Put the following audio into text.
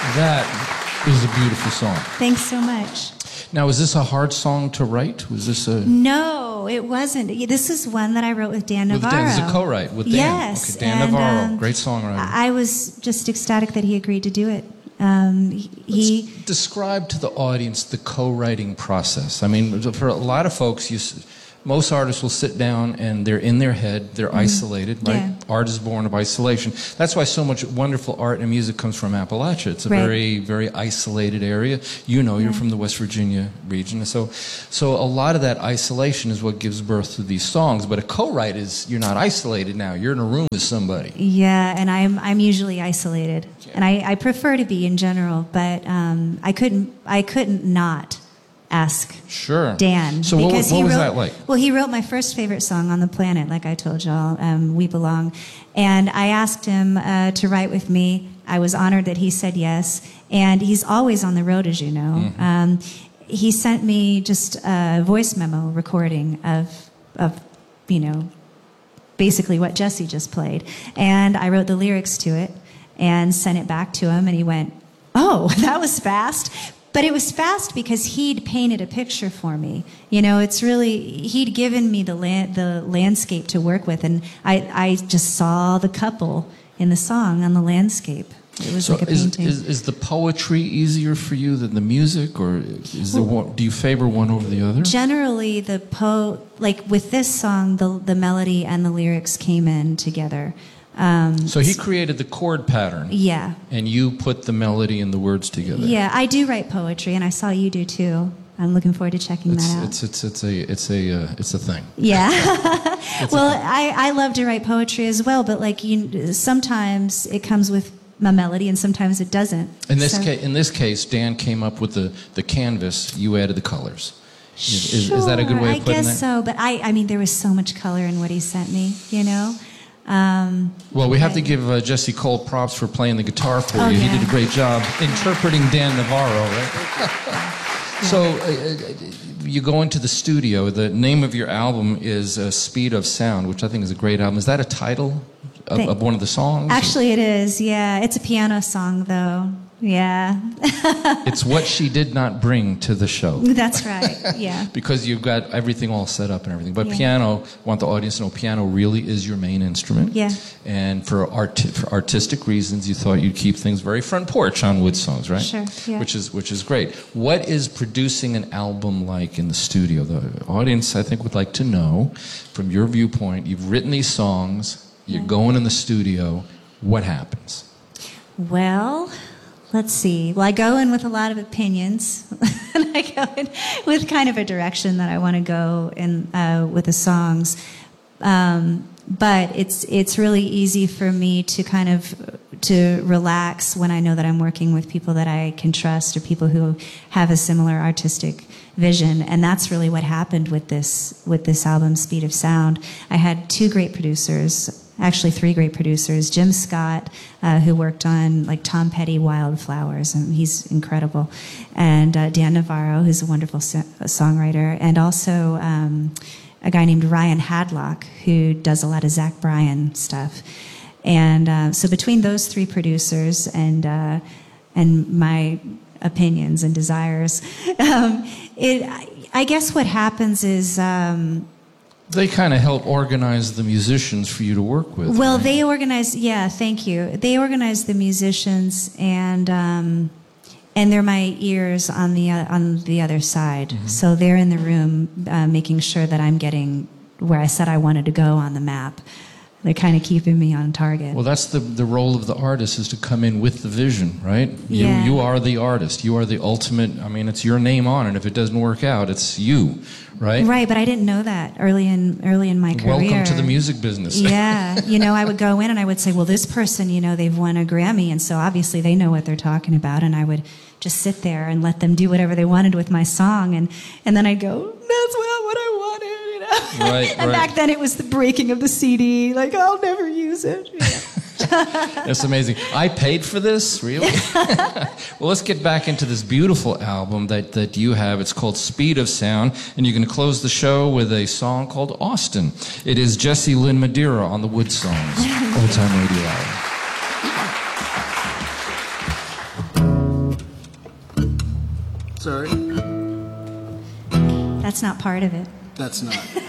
That is a beautiful song. Thanks so much. Now, was this a hard song to write? Was this a... No, it wasn't. This is one that I wrote with Dan Navarro. With Dan, this is a co-write with Dan. Yes. Okay, Dan Navarro, great songwriter. I was just ecstatic that he agreed to do it. Let's describe to the audience the co-writing process. I mean, for a lot of folks, most artists will sit down and they're in their head, they're isolated, right? Yeah. Art is born of isolation. That's why so much wonderful art and music comes from Appalachia. It's a very, very isolated area. You know, you're from the West Virginia region. So a lot of that isolation is what gives birth to these songs. But a co-write is, you're not isolated now. You're in a room with somebody. Yeah, and I'm usually isolated. And I prefer to be in general, but I couldn't not ask Dan. So what was that like? Well, he wrote my first favorite song on the planet, like I told y'all, We Belong. And I asked him to write with me. I was honored that he said yes. And he's always on the road, as you know. Mm-hmm. He sent me just a voice memo recording of basically what Jesse just played. And I wrote the lyrics to it and sent it back to him. And he went, "Oh, that was fast." But it was fast because he'd painted a picture for me. You know, it's really, he'd given me the landscape to work with, and I just saw the couple in the song on the landscape. It was like a painting. Is the poetry easier for you than the music, or do you favor one over the other? Generally, like with this song, the melody and the lyrics came in together. So he created the chord pattern. Yeah. And you put the melody and the words together. Yeah, I do write poetry, and I saw you do too. I'm looking forward to checking that out. It's a thing. Yeah. Well, I love to write poetry as well, but like sometimes it comes with a melody, and sometimes it doesn't. In this case, Dan came up with the canvas. You added the colors. Is that a good way of putting it? I guess so, but I mean, there was so much color in what he sent me, you know? Well, we have to give Jesse Cole props for playing the guitar for you. Yeah. He did a great job interpreting Dan Navarro, right? So you go into the studio. The name of your album is Speed of Sound, which I think is a great album. Is that a title of one of the songs? Actually, it is, yeah. It's a piano song, though. Yeah. It's what she did not bring to the show. That's right, yeah. Because you've got everything all set up and everything. But piano, I want the audience to know, piano really is your main instrument. Yeah. And for artistic reasons, you thought you'd keep things very front porch on Wood Songs, right? Sure, yeah. Which is great. What is producing an album like in the studio? The audience, I think, would like to know, from your viewpoint, you've written these songs, you're going in the studio, what happens? Well, let's see. Well, I go in with a lot of opinions, and I go in with kind of a direction that I want to go in with the songs. But it's really easy for me to relax when I know that I'm working with people that I can trust, or people who have a similar artistic vision. And that's really what happened with this album, Speed of Sound. I had two great producers. Actually, three great producers. Jim Scott, who worked on like Tom Petty, Wildflowers, and he's incredible. And Dan Navarro, who's a wonderful songwriter. And also a guy named Ryan Hadlock, who does a lot of Zach Bryan stuff. And so between those three producers and my opinions and desires, I guess what happens is... They kind of help organize the musicians for you to work with. Well, right? they organize. Yeah, thank you. They organize the musicians, and they're my ears on the other side. Mm-hmm. So they're in the room making sure that I'm getting where I said I wanted to go on the map. They're kind of keeping me on target. Well, that's the role of the artist, is to come in with the vision, right? Yeah. You are the artist. You are the ultimate. I mean, it's your name on it. If it doesn't work out, it's you, right? Right, but I didn't know that early in my career. Welcome to the music business. Yeah, I would go in and I would say, well, this person, they've won a Grammy, and so obviously they know what they're talking about, and I would just sit there and let them do whatever they wanted with my song, and then I'd go, that's not what I wanted. Right, and back then it was the breaking of the CD. Like, I'll never use it. That's amazing. I paid for this? Really? Well, let's get back into this beautiful album that you have. It's called Speed of Sound, and you're going to close the show with a song called Austin. It is Jessie Lynn Madeira on the Wood Songs, Old Time Radio Hour. Sorry, That's not part of it. that's not.